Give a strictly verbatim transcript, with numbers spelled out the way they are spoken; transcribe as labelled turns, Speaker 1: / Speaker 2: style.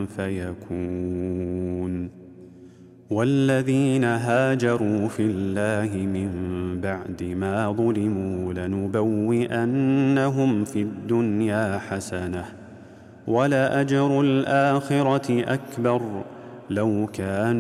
Speaker 1: فيكون. والذين هاجروا في الله من بعد ما ظلموا لنبوئنهم في الدنيا حسنة ولأجر الآخرة أكبر لو كانوا